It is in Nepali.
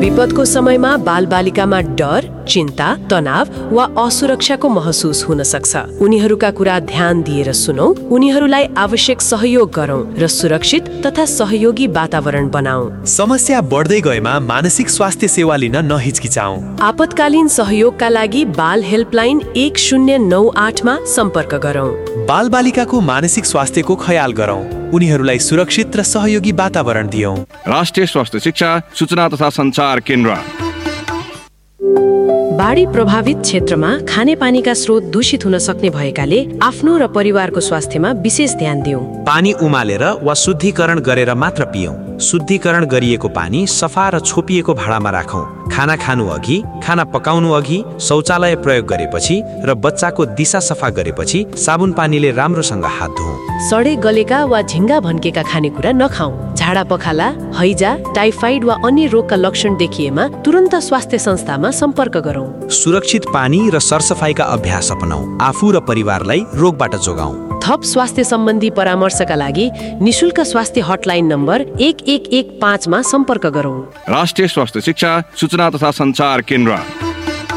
विपदको समयमा बालबालिकामा डर, चिन्ता, तनाव वा असुरक्षाको महसुस हुन सक्छ। उनीहरूका कुरा ध्यान दिएर सुनौं, उनीहरूलाई आवश्यक सहयोग गरौं र सुरक्षित तथा सहयोगी वातावरण बनाऊ। समस्या बढ्दै गएमा मानसिक स्वास्थ्य सेवा लिन नहिचकिचाऊ। आपतकालीन सहयोगका लागि बाल हेल्पलाइन 1098 मा सम्पर्क गरौं। बालबालिकाको मानसिक स्वास्थ्यको ख्याल गरौं, उनीहरूलाई सुरक्षित र सहयोगी वातावरण दियौं। राष्ट्रिय स्वास्थ्य शिक्षा सूचना तथा सञ्चार केन्द्र। बाढी प्रभावित क्षेत्रमा खानेपानीका स्रोत दूषित हुन सक्ने भएकाले आफ्नो र परिवारको स्वास्थ्यमा विशेष ध्यान दियौं। पानी उमालेर वा शुद्धिकरण गरेर मात्र पियौं। शुद्धिकरण गरिएको पानी सफा र छोपिएको भाँडामा राखौं। खाना खानु अघि, खाना पकाउनु अघि, शौचालय प्रयोग गरेपछि र बच्चाको दिशा सफा गरेपछि साबुन पानीले राम्रोसँग हात धुऔं। सडे गलेका वा झिङ्गा भन्केका खानेकुरा नखाऊ। झाडा पखाला, हैजा, टाइफाइड वा अन्य रोगका लक्षण देखिएमा तुरन्त स्वास्थ्य संस्थामा सम्पर्क गरौं। सुरक्षित पानी र सरसफाइका अभ्यास अपनाऊ। आफू र परिवारलाई रोगबाट जोगाऊ। थप स्वास्थ्य सम्बन्धी परामर्शका लागि निशुल्क स्वास्थ्य हटलाइन नम्बर 1115 मा सम्पर्क गरौं। राष्ट्रिय स्वास्थ्य शिक्षा सूचना तथा सञ्चार केन्द्र।